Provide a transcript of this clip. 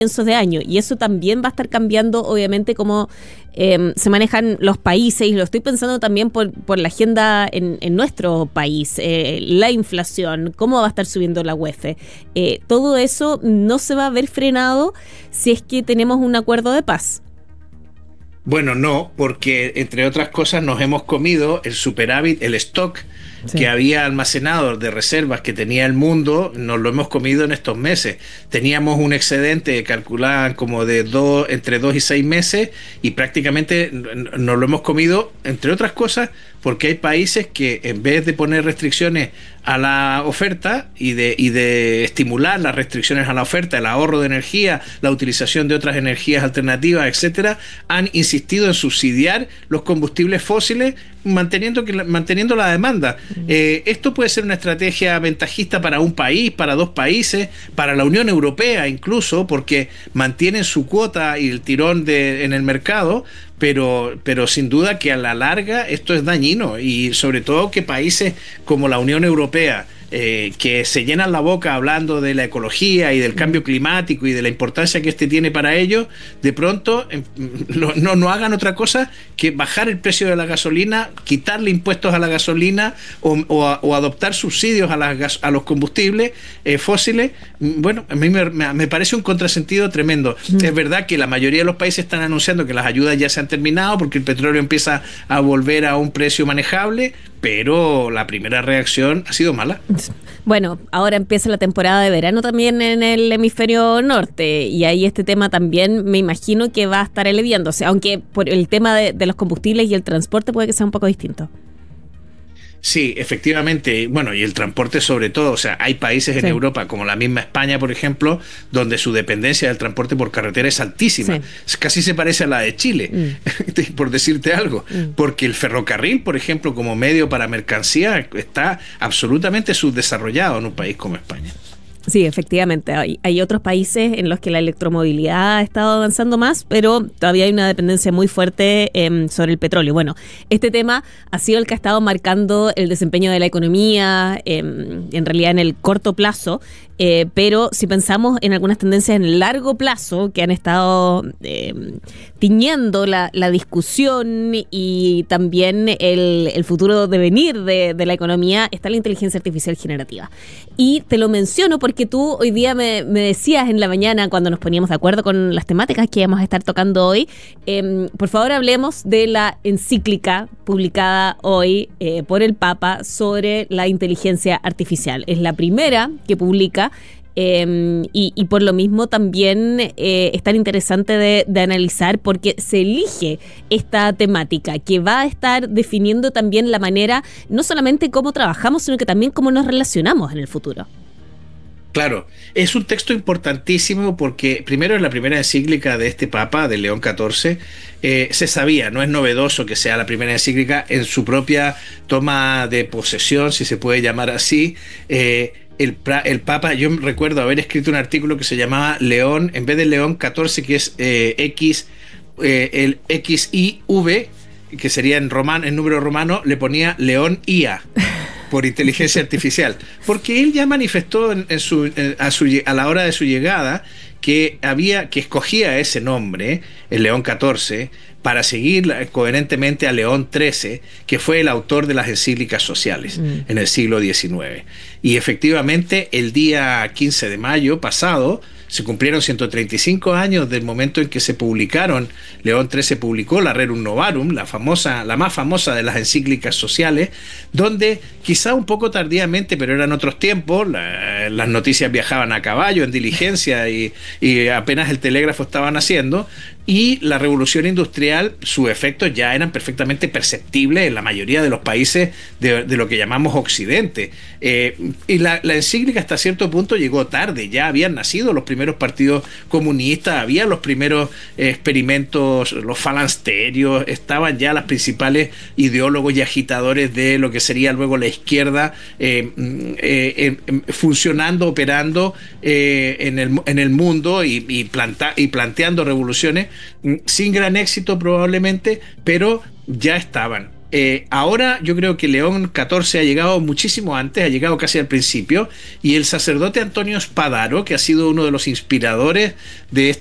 comienzos de año, y eso también va a estar cambiando obviamente cómo se manejan los países, y lo estoy pensando también por la agenda en nuestro país, la inflación, cómo va a estar subiendo la UEF. Todo eso no se va a ver frenado si es que tenemos un acuerdo de paz. Bueno, no, porque entre otras cosas nos hemos comido el superávit, el stock que había almacenado de reservas que tenía el mundo, nos lo hemos comido en estos meses. Teníamos un excedente, calculaban como de entre 2 y 6 meses, y prácticamente nos lo hemos comido, entre otras cosas, porque hay países que en vez de poner restricciones a la oferta y de estimular las restricciones a la oferta, el ahorro de energía, la utilización de otras energías alternativas, etcétera, han insistido en subsidiar los combustibles fósiles, manteniendo la demanda. Esto puede ser una estrategia ventajista para un país, para 2 países, para la Unión Europea incluso, porque mantienen su cuota y el tirón en el mercado, pero sin duda que a la larga esto es dañino, y sobre todo que países como la Unión Europea, que se llenan la boca hablando de la ecología y del cambio climático y de la importancia que este tiene para ellos, de pronto no hagan otra cosa que bajar el precio de la gasolina, quitarle impuestos a la gasolina o adoptar subsidios a los combustibles fósiles. Bueno, a mí me parece un contrasentido tremendo. Es verdad que la mayoría de los países están anunciando que las ayudas ya se han terminado porque el petróleo empieza a volver a un precio manejable, pero la primera reacción ha sido mala. Bueno, ahora empieza la temporada de verano también en el hemisferio norte, y ahí este tema también me imagino que va a estar aliviándose, aunque por el tema de los combustibles y el transporte puede que sea un poco distinto. Sí, efectivamente. Bueno, y el transporte sobre todo. O sea, hay países en Europa, como la misma España, por ejemplo, donde su dependencia del transporte por carretera es altísima. Casi se parece a la de Chile, por decirte algo. Porque el ferrocarril, por ejemplo, como medio para mercancía, está absolutamente subdesarrollado en un país como España. Sí, efectivamente. Hay otros países en los que la electromovilidad ha estado avanzando más, pero todavía hay una dependencia muy fuerte sobre el petróleo. Bueno, este tema ha sido el que ha estado marcando el desempeño de la economía, en realidad en el corto plazo, pero si pensamos en algunas tendencias en el largo plazo que han estado tiñendo la discusión y también el futuro devenir de la economía, está la inteligencia artificial generativa. Y te lo menciono porque tú hoy día me decías en la mañana, cuando nos poníamos de acuerdo con las temáticas que íbamos a estar tocando hoy, por favor hablemos de la encíclica publicada hoy por el Papa sobre la inteligencia artificial. Es la primera que publica, y por lo mismo también es tan interesante de analizar, porque se elige esta temática que va a estar definiendo también la manera, no solamente cómo trabajamos, sino que también cómo nos relacionamos en el futuro. Claro, es un texto importantísimo porque primero es la primera encíclica de este Papa, de León XIV. Se sabía, no es novedoso que sea la primera encíclica en su propia toma de posesión, si se puede llamar así. El Papa, yo recuerdo haber escrito un artículo que se llamaba León, en vez de León XIV, que es el XIV, que sería en número romano, le ponía León IA. Por inteligencia artificial, porque él ya manifestó a la hora de su llegada que escogía ese nombre, el León XIV, para seguir coherentemente a León XIII, que fue el autor de las encíclicas sociales en el siglo XIX. Y efectivamente, el día 15 de mayo pasado, se cumplieron 135 años del momento en que se publicaron. León XIII publicó la Rerum Novarum, la más famosa de las encíclicas sociales, donde quizá un poco tardíamente, pero eran otros tiempos, las noticias viajaban a caballo, en diligencia, y apenas el telégrafo estaban haciendo, y la revolución industrial, sus efectos ya eran perfectamente perceptibles en la mayoría de los países de lo que llamamos Occidente. Y la encíclica hasta cierto punto llegó tarde, ya habían nacido los primeros partidos comunistas, había los primeros experimentos, los falansterios, estaban ya los principales ideólogos y agitadores de lo que sería luego la izquierda funcionando, operando en el mundo y planteando revoluciones sin gran éxito probablemente, pero ya estaban. Ahora yo creo que León XIV ha llegado muchísimo antes, ha llegado casi al principio, y el sacerdote Antonio Spadaro, que ha sido uno de los inspiradores de